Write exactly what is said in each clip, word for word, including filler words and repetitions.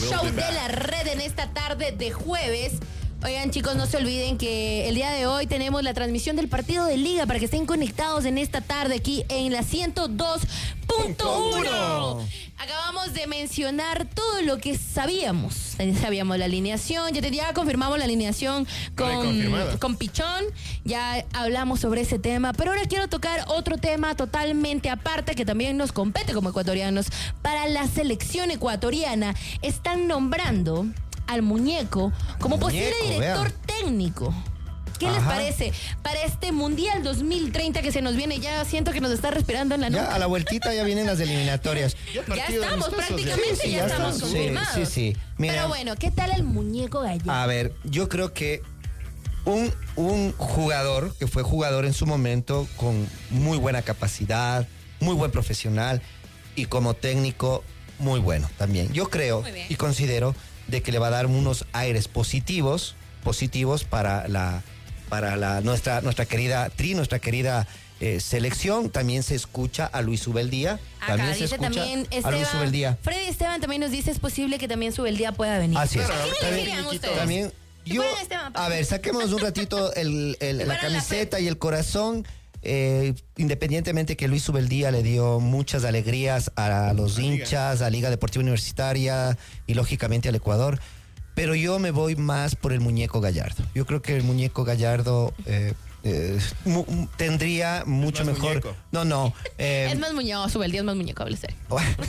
show de la red en esta tarde de jueves. Oigan, chicos, no se olviden que el día de hoy tenemos la transmisión del partido de Liga para que estén conectados en esta tarde aquí en la ciento dos punto uno. Acabamos de mencionar todo lo que sabíamos. Sabíamos la alineación, ya, te, ya confirmamos la alineación con, con Pichón, ya hablamos sobre ese tema, pero ahora quiero tocar otro tema totalmente aparte que también nos compete como ecuatorianos. Para la selección ecuatoriana están nombrando al muñeco como muñeco, posible director vean. técnico. ¿Qué Ajá. les parece para este Mundial dos mil treinta que se nos viene? Ya siento que nos está respirando en la nuca. Ya a la vueltita ya vienen las eliminatorias. Ya, ya estamos, prácticamente sí, sí, ya, ya estamos está, confirmados. Sí, sí, sí. Mira, pero bueno, ¿qué tal el muñeco gallego? A ver, yo creo que un, un jugador que fue jugador en su momento con muy buena capacidad, muy buen profesional y como técnico muy bueno también. Yo creo y considero de que le va a dar unos aires positivos, positivos para la para la nuestra nuestra querida Tri, nuestra querida eh, selección. También se escucha a Luis Ubeldía. Acá también se dice escucha también Esteban, a Luis Ubeldía. Freddy Esteban también nos dice es posible que también Ubeldía pueda venir. Así es. ¿A quién también, elegirían ustedes? También yo, a ver, saquemos un ratito el, el, la camiseta la y el corazón. Eh, independientemente que Luis Ubeldía le dio muchas alegrías a los hinchas, a Liga Deportiva Universitaria y lógicamente al Ecuador, pero yo me voy más por el muñeco Gallardo. Yo creo que el muñeco Gallardo eh, eh, mu tendría mucho mejor. Muñeco. No, no. Eh, es más muñeco, Ubeldía es más muñeco, hable serio.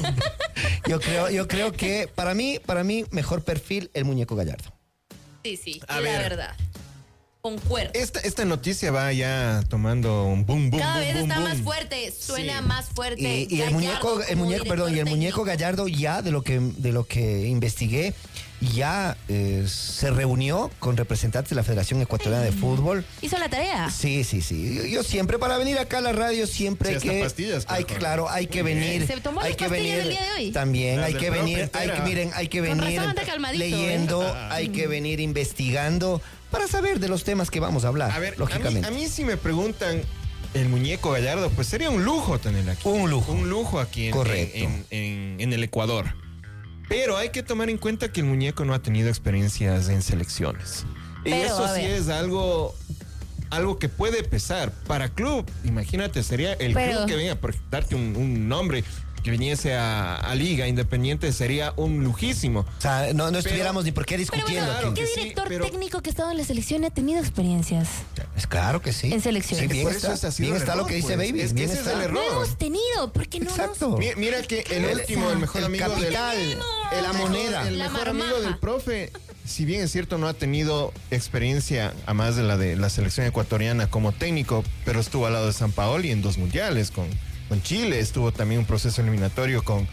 yo creo, yo creo que para mí, para mí mejor perfil el muñeco Gallardo. Sí, sí, a la ver. verdad. Concuerdo. Esta, esta noticia va ya tomando un boom, boom, Cada boom, vez boom, está boom. más fuerte, suena Sí. más fuerte. Y, y el muñeco, el muñeco, perdón, y el muñeco Gallardo ya de lo que de lo que investigué ya eh, se reunió con representantes de la Federación Ecuatoriana de Fútbol. ¿Hizo la tarea? Sí, sí, sí. Yo, yo siempre para venir acá a la radio siempre Sí, hay hasta que pastillas, hay que claro, hay que venir. ¿Se tomó hay las que pastillas venir del día de hoy? también, Las hay del que profe venir, entera. hay que miren, hay que Con venir razón anda calmadito, leyendo, ¿eh? hay que venir investigando para saber de los temas que vamos a hablar, A ver, lógicamente. A mí, a mí si me preguntan el muñeco Gallardo, pues sería un lujo tener aquí. Un lujo. Un lujo aquí en, Correcto. en, en, en el Ecuador. Pero hay que tomar en cuenta que el muñeco no ha tenido experiencias en selecciones. Y Pero, eso a sí ver. es algo, algo que puede pesar. Para club, imagínate, sería el Pero- club que venga, por darte un, un nombre, que viniese a, a Liga Independiente, sería un lujísimo. O sea, no, no estuviéramos ni por qué Pero discutiendo bueno, aquí. ¿qué que sí, director pero- técnico que ha estado en la selección ha tenido experiencias? Es claro que sí. En selección. Sí, bien Por está, eso ese ha sido bien el está error, lo que dice pues. Baby. Es que bien ese es está. el error. No hemos tenido, porque no Exacto. nos... Mira, mira que el O último, sea, el mejor el amigo del capital, el la moneda. el La mejor marmaja. amigo del profe, si bien es cierto no ha tenido experiencia a más de la de la selección ecuatoriana como técnico, pero estuvo al lado de San Paoli en dos mundiales con, con Chile, estuvo también un proceso eliminatorio con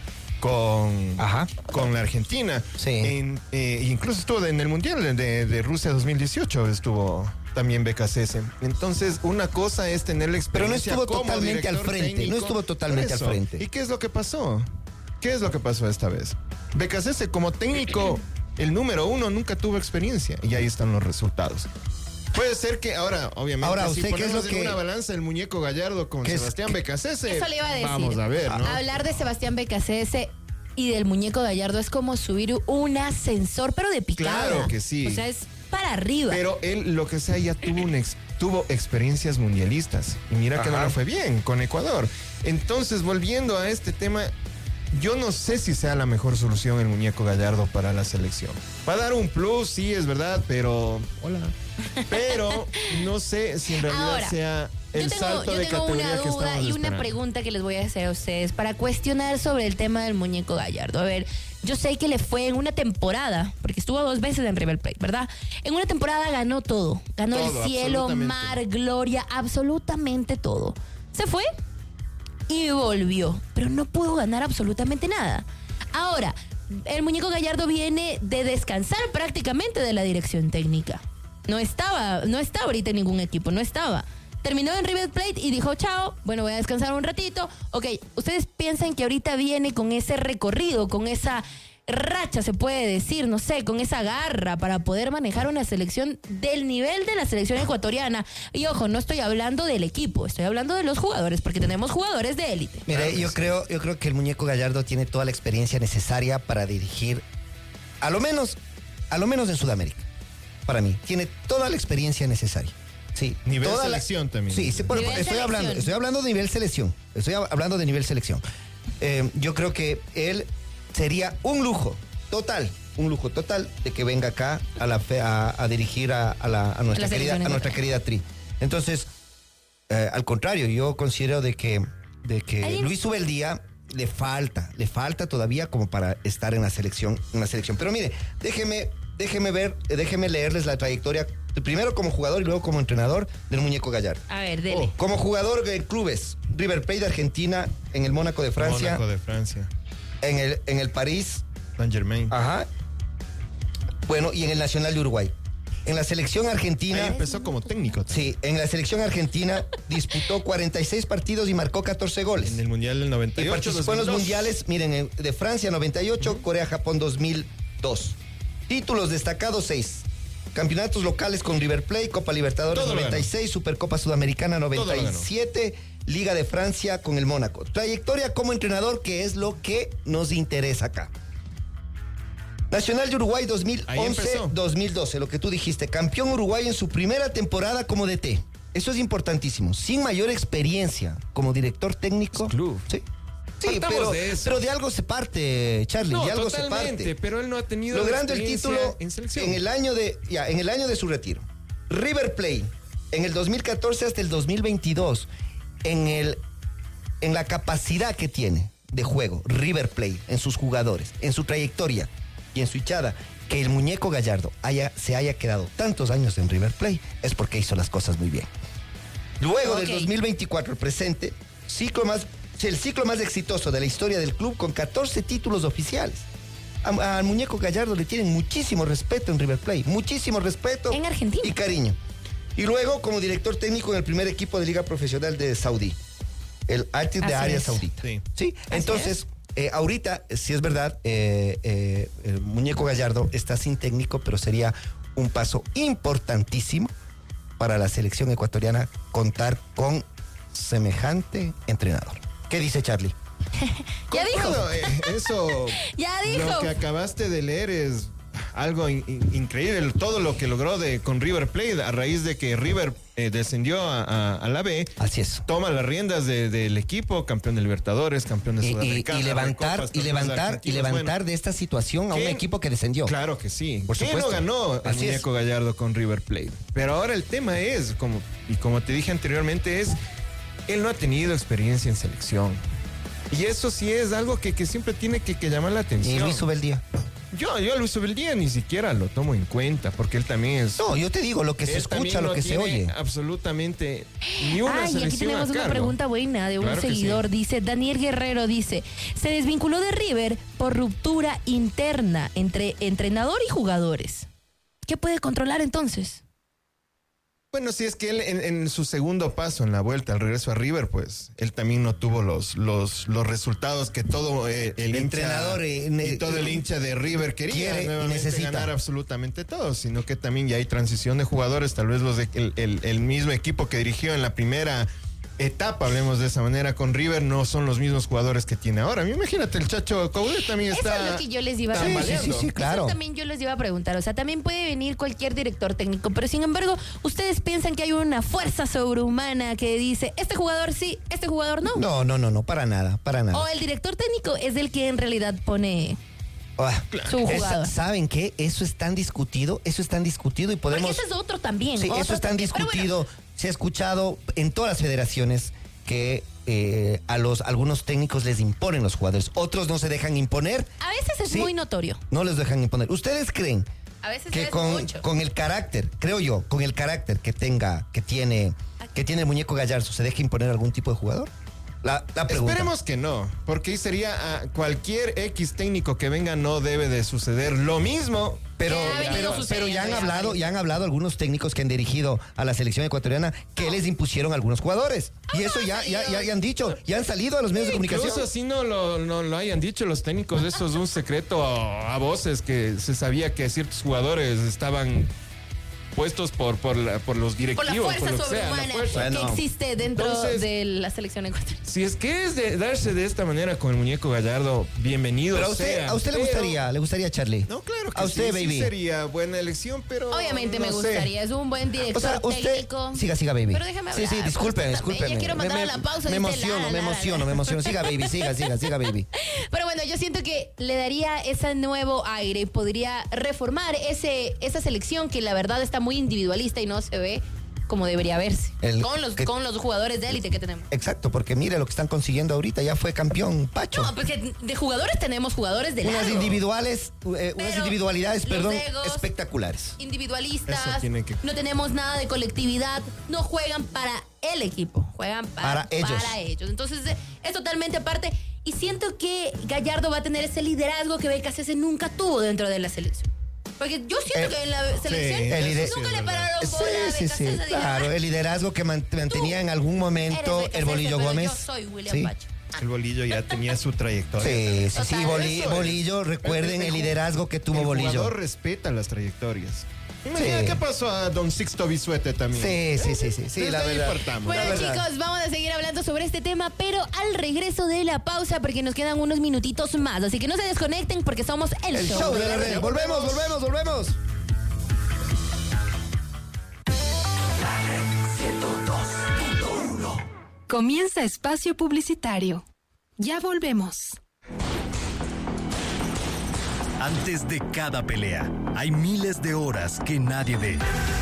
con, Ajá. con la Argentina. Sí. En, eh, incluso estuvo en el mundial de, de Rusia dos mil dieciocho, estuvo también B K C S. Entonces, una cosa es tener la Pero no experiencia estuvo como totalmente al director frente, técnico. no estuvo totalmente Por al eso. frente. ¿Y qué es lo que pasó? ¿Qué es lo que pasó esta vez? B K C S como técnico, el número uno, nunca tuvo experiencia y ahí están los resultados. Puede ser que ahora, obviamente, Ahora, si ¿usted qué es ponemos lo en que- una balanza el muñeco Gallardo con ¿Qué es- Sebastián B K C S, Eso le iba a decir. vamos a ver, ¿no? Hablar de Sebastián B K C S y del muñeco Gallardo es como subir un ascensor, pero de picada. Claro que sí. O sea, es para arriba. Pero él, lo que sea, ya tuvo, un ex- tuvo experiencias mundialistas. Y mira que no Ajá. le fue bien con Ecuador. Entonces, volviendo a este tema, yo no sé si sea la mejor solución el muñeco Gallardo para la selección. Va a dar un plus, sí, es verdad, pero... Hola. Pero no sé si en realidad Ahora, sea el yo tengo, salto yo de tengo categoría una que duda estamos y una esperando. pregunta que les voy a hacer a ustedes para cuestionar sobre el tema del muñeco Gallardo. A ver, yo sé que le fue en una temporada, porque estuvo dos veces en River Plate, ¿verdad? En una temporada ganó todo. Ganó Todo, el cielo, absolutamente. mar, gloria, absolutamente todo. Se fue y volvió, pero no pudo ganar absolutamente nada. Ahora, el muñeco Gallardo viene de descansar prácticamente de la dirección técnica. No estaba, no está ahorita en ningún equipo, no estaba. Terminó en River Plate y dijo, chao, bueno, voy a descansar un ratito. Ok, ¿ustedes piensan que ahorita viene con ese recorrido, con esa racha, se puede decir, no sé, con esa garra para poder manejar una selección del nivel de la selección ecuatoriana? Y ojo, no estoy hablando del equipo, estoy hablando de los jugadores, porque tenemos jugadores de élite. Mire, yo creo, yo creo que el muñeco Gallardo tiene toda la experiencia necesaria para dirigir a lo menos, a lo menos en Sudamérica, para mí, tiene toda la experiencia necesaria. Sí, nivel toda selección la, también. Sí, sí, por, Nivel estoy selección. hablando, estoy hablando de nivel selección. Estoy hablando de nivel selección. Eh, yo creo que él sería un lujo total, un lujo total de que venga acá a la fe- a, a dirigir a, a la, a nuestra La querida, selección a nuestra querida Tri. Entonces, eh, al contrario, yo considero de que, de que Ahí- Luis Ubeldía le falta, le falta todavía como para estar en la selección, en la selección. Pero mire, déjeme, déjeme ver, eh, déjeme leerles la trayectoria, primero como jugador y luego como entrenador del Muñeco Gallardo. A ver, dele. Como jugador de clubes, River Plate de Argentina, en el Mónaco de Francia, Mónaco de Francia. en el, en el París, Saint Germain. ajá. Bueno, y en el Nacional de Uruguay. En la selección Ahí argentina, empezó como técnico también. sí, en la selección argentina disputó cuarenta y seis partidos y marcó catorce goles. En el Mundial del noventa y Y ocho. participó en los dos mil dos. mundiales, miren, en- de Francia noventa y ocho, Corea-Japón dos mil dos. Títulos destacados seis. Campeonatos locales con River Plate, Copa Libertadores Todo lo noventa y seis, Supercopa Sudamericana noventa y siete, Liga de Francia con el Mónaco. Trayectoria como entrenador, que es lo que nos interesa acá. Nacional de Uruguay Ahí empezó. dos mil once dos mil doce, lo que tú dijiste. Campeón uruguayo en su primera temporada como D T. Eso es importantísimo. Sin mayor experiencia como director técnico. Es club. Sí. Sí, Partamos pero de de, eso. pero de algo se parte, Charlie, No, de algo se totalmente, parte. pero él no ha tenido Logrando el experiencia título en selección. en el año de ya, en el año de su retiro. River Plate en el dos mil catorce hasta el dos mil veintidós en el en la capacidad que tiene de juego River Plate en sus jugadores, en su trayectoria y en su hinchada, que el Muñeco Gallardo haya, se haya quedado tantos años en River Plate es porque hizo las cosas muy bien. Luego Ok. del dos mil veinticuatro, el presente, ciclo más, el ciclo más exitoso de la historia del club con catorce títulos oficiales. A- Al Muñeco Gallardo le tienen muchísimo respeto en River Plate, muchísimo respeto En Argentina. y cariño. Y luego como director técnico en el primer equipo de Liga Profesional de Saudí, el Al-Ittihad de Así Arabia es. Saudita. Sí. Sí, Así entonces, eh, ahorita, eh, sí es verdad, eh, eh, el Muñeco Gallardo está sin técnico, pero sería un paso importantísimo para la selección ecuatoriana contar con semejante entrenador. ¿Qué dice Charlie? Ya dijo. Concuerdo, eh, eso. Ya dijo. Lo que acabaste de leer es algo in- in- increíble. Todo lo que logró de, con River Plate a raíz de que River eh, descendió a, a- a la B. Así es. Toma las riendas de- del equipo, campeón de Libertadores, campeón de Y, y- Sudamericana. y levantar, Recopas, y torneos levantar, y argentinos. levantar Bueno, de esta situación a un ¿quién? equipo que descendió. Claro que sí. Por ¿Quién supuesto. no ganó el Así es. Muñeco Gallardo con River Plate? Pero ahora el tema es, como, y como te dije anteriormente, es él no ha tenido experiencia en selección. Y eso sí es algo que, que siempre tiene que, que llamar la atención. Y Luis Ubeldía. Yo, yo a Luis Ubeldía ni siquiera lo tomo en cuenta, porque él también es... No, yo te digo lo que se él escucha, también lo no que se tiene oye. absolutamente ni una Ay, y aquí selección tenemos a una cargo. pregunta buena de un Claro que seguidor. sí. Dice, Daniel Guerrero dice, se desvinculó de River por ruptura interna entre entrenador y jugadores. ¿Qué puede controlar entonces? Bueno, si es que él en, en su segundo paso, en la vuelta, al regreso a River, pues él también no tuvo los, los, los resultados que todo eh, el, El hincha entrenador, eh, ne- y todo el hincha de River quería quiere y nuevamente necesita. ganar absolutamente todo, sino que también ya hay transición de jugadores, tal vez los de, el, el- el mismo equipo que dirigió en la primera etapa, hablemos de esa manera, con River, no son los mismos jugadores que tiene ahora. Imagínate, el Chacho Coudet también Eso está... es lo que yo les iba a está preguntar. Sí, sí, maleando. sí, claro. Eso también yo les iba a preguntar. O sea, también puede venir cualquier director técnico, pero sin embargo, ¿ustedes piensan que hay una fuerza sobrehumana que dice, este jugador sí, este jugador no? No, no, no, no, para nada, para nada. O el director técnico es el que en realidad pone... Ah, Su esa- jugador. ¿Saben qué? Eso es tan discutido, eso es tan discutido y Porque podemos... ese es otro también. Sí, otro eso es tan también. Pero bueno, discutido. Se ha escuchado en todas las federaciones que eh, a los algunos técnicos les imponen los jugadores. Otros no se dejan imponer, a veces es Sí. muy notorio. no les dejan imponer. ¿Ustedes creen A veces que es con, mucho. con el carácter, creo yo, con el carácter que tenga, que tiene, que tiene el Muñeco Gallardo, se deja imponer algún tipo de jugador? La, la pregunta. Esperemos que no, porque ahí sería a cualquier X técnico que venga no debe de suceder lo mismo. Pero, Ya ha venido pero, sucediendo, pero ya han ya hablado, varios. ya han hablado algunos técnicos que han dirigido a la selección ecuatoriana que les impusieron algunos jugadores. Y eso ya, ya, ya, ya han dicho, ya han salido a los medios de comunicación. Incluso así no lo, no lo hayan dicho los técnicos, eso es un secreto a, a voces, que se sabía que ciertos jugadores estaban impuestos por, por, la, por los directivos. Por la fuerza por lo que sea, sobrehumana la fuerza. que Bueno. existe dentro Entonces, de la selección ecuatoriana. Si es que es de darse de esta manera con el muñeco Gallardo, bienvenido Pero a usted, sea. a usted le Pero- gustaría, le gustaría, Charlie. No, claro que A usted, sí, baby. sí sería buena elección, pero Obviamente no me sé. gustaría, es un buen director O sea, usted. técnico. Siga, siga, baby. Pero déjame Sí, sí, hablar, disculpen, pues, disculpen. también. Ya quiero mandar a la pausa, Me dice, emociono, la, me la, la, emociono, la. me emociono. Siga, baby, siga, siga, siga, baby. Pero bueno, yo siento que le daría ese nuevo aire y podría reformar ese, esa selección que la verdad está muy individualista y no se ve como debería verse. El- con, los, que- con los jugadores de élite que tenemos. Exacto, porque mire lo que están consiguiendo ahorita. Ya fue campeón Pacho. No, porque de jugadores tenemos jugadores de unas lado. individuales, eh, unas Pero individualidades, los perdón, egos- espectaculares. Individualistas, Eso tiene que- no tenemos nada de colectividad, no juegan para el equipo, juegan para, Para ellos. para ellos. Entonces eh, es totalmente aparte y siento que Gallardo va a tener ese liderazgo que Becasese nunca tuvo dentro de la selección. Porque yo siento El- que en la selección sí, el lider- nunca sí, le es pararon Sí, bola a sí, sí, Becasese, claro. dijeron, El liderazgo que man- mantenía en algún "Eres momento Becasese, el Bolillo pero Gómez. Yo soy William Sí. Pacho. El Bolillo ya tenía su trayectoria. Sí, sí, O sí, sea, Boli- eso es. Bolillo, recuerden el liderazgo que tuvo El Bolillo. jugador respeta las trayectorias. Imagina Sí. qué pasó a Don Sixto Bisuete también. Sí, sí, sí, sí, sí, Desde la ahí verdad. partamos. Bueno, La verdad. chicos, vamos a seguir hablando sobre este tema, pero al regreso de la pausa, porque nos quedan unos minutitos más. Así que no se desconecten porque somos el, El show de la red. Volvemos, volvemos, volvemos. Comienza espacio publicitario. Ya volvemos. Antes de cada pelea, hay miles de horas que nadie ve.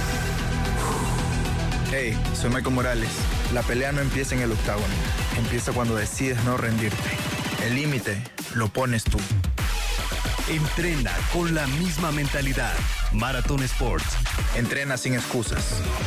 Hey, soy Michael Morales. La pelea no empieza en el octágono. Empieza cuando decides no rendirte. El límite lo pones tú. Entrena con la misma mentalidad. Marathon Sports. Entrena sin excusas.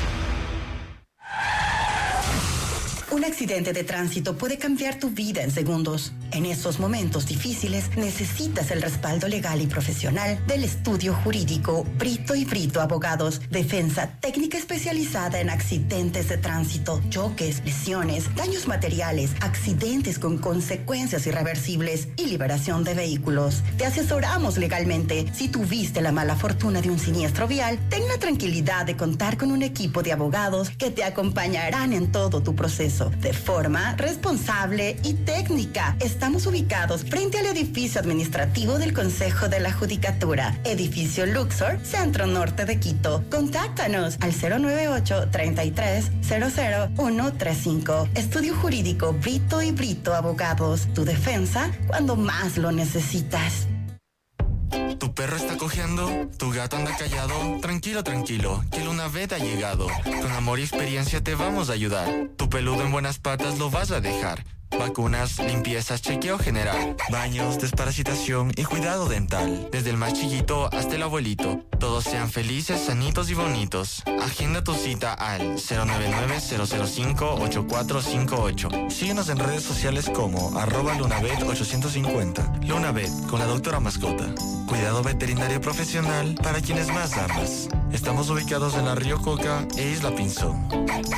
Un accidente de tránsito puede cambiar tu vida en segundos. En esos momentos difíciles necesitas el respaldo legal y profesional del estudio jurídico Brito y Brito Abogados. Defensa técnica especializada en accidentes de tránsito, choques, lesiones, daños materiales, accidentes con consecuencias irreversibles y liberación de vehículos. Te asesoramos legalmente. Si tuviste la mala fortuna de un siniestro vial, ten la tranquilidad de contar con un equipo de abogados que te acompañarán en todo tu proceso de forma responsable y técnica. Estamos ubicados frente al edificio administrativo del Consejo de la Judicatura, edificio Luxor, Centro Norte de Quito. Contáctanos al cero nueve ocho, treinta y tres, cero cero uno tres cinco. Estudio Jurídico Brito y Brito Abogados. Tu defensa cuando más lo necesitas. ¿Tu perro está cojeando? ¿Tu gato anda callado? Tranquilo, tranquilo, que Lunavet ha llegado. Con amor y experiencia te vamos a ayudar. Tu peludo en buenas patas lo vas a dejar. Vacunas, limpiezas, chequeo general, baños, desparasitación y cuidado dental. Desde el más chiquito hasta el abuelito. Todos sean felices, sanitos y bonitos. Agenda tu cita al cero nueve nueve, cero cero cinco, ocho cuatro cinco ocho. Síguenos en redes sociales como arroba Lunavet ochocientos cincuenta. Lunavet, con la doctora mascota. Cuidado veterinario profesional para quienes más amas. Estamos ubicados en la Río Coca e Isla Pinzón.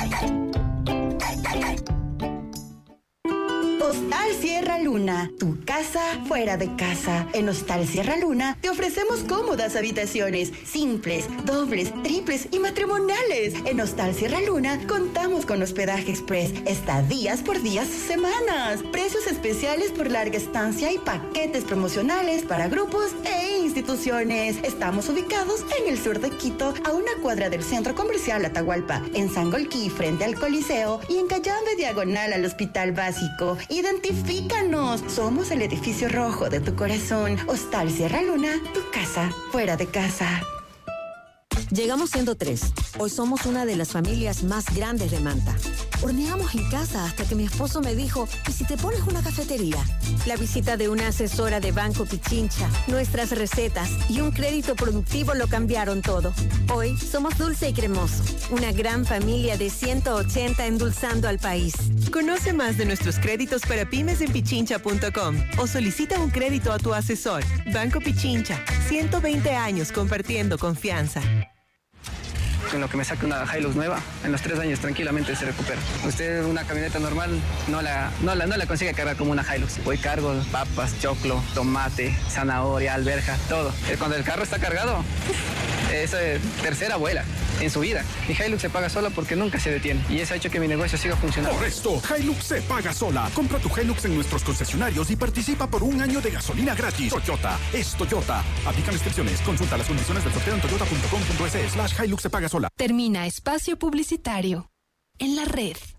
Hostal Sierra Luna, tu casa fuera de casa. En Hostal Sierra Luna te ofrecemos cómodas habitaciones, simples, dobles, triples y matrimoniales. En Hostal Sierra Luna contamos con hospedaje express, estadías por días o semanas, precios especiales por larga estancia y paquetes promocionales para grupos e instituciones. Estamos ubicados en el sur de Quito, a una cuadra del Centro Comercial Atahualpa, en Sangolquí frente al Coliseo y en Cayambe diagonal al Hospital Básico. Identifícanos. Somos el edificio rojo de tu corazón. Hostal Sierra Luna, tu casa fuera de casa. Llegamos siendo tres. Hoy somos una de las familias más grandes de Manta. Horneamos en casa hasta que mi esposo me dijo, ¿y si te pones una cafetería? La visita de una asesora de Banco Pichincha, nuestras recetas y un crédito productivo lo cambiaron todo. Hoy somos Dulce y Cremoso, una gran familia de ciento ochenta endulzando al país. Conoce más de nuestros créditos para pymes en pichincha punto com o solicita un crédito a tu asesor. Banco Pichincha, ciento veinte años compartiendo confianza. En lo que me saque una Hilux nueva, en los tres años tranquilamente se recupera. Usted una camioneta normal no la, no la, no la consigue cargar como una Hilux. Voy cargo papas, choclo, tomate, zanahoria, alberja, todo. Cuando el carro está cargado, es eh, tercera vuela. en su vida. Mi Hilux se paga sola porque nunca se detiene y eso ha hecho que mi negocio siga funcionando. Por esto, Hilux se paga sola. Compra tu Hilux en nuestros concesionarios y participa por un año de gasolina gratis. Toyota es Toyota. Aplican restricciones. Consulta las condiciones del sorteo en toyota punto com punto es slash Hilux se paga sola. Termina espacio publicitario. En la red.